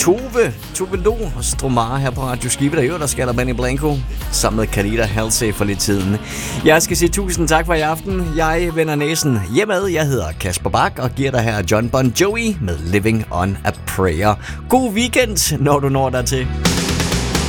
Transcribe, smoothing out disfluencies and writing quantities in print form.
Tove Lo og Stromare her på Radio Skive, der skal der Benny Blanco sammen med Carita Halsey for lidt tiden. Jeg skal sige tusind tak for i aften. Jeg vender næsen hjemad. Jeg hedder Kasper Bak og giver dig her John Bon Jovi med Living on a Prayer. God weekend, når du når dertil.